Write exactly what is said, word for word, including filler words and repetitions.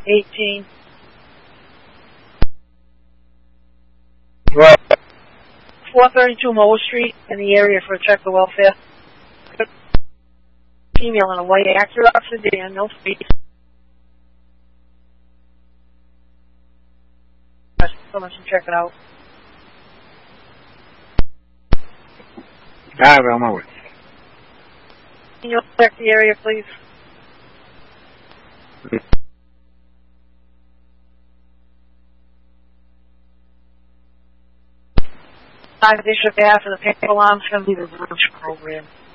eighteen. Right. four thirty-two Moore Street, in the area for a check of welfare. Female in a white Acura sedan, no space. Someone should check it out. Alright, on my way. Can you check the area, please? Five Bishop Ave for the paper alarm's going to be the lunch program.